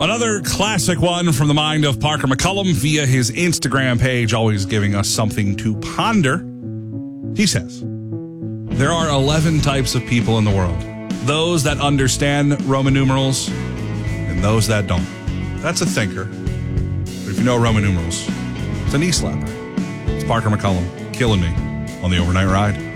Another classic one from the mind of Parker McCullum via his Instagram page, always giving us something to ponder. He says, there are 11 types of people in the world. Those that understand Roman numerals and those that don't. That's a thinker. But if you know Roman numerals, it's a knee slapper. It's Parker McCullum killing me on the overnight ride.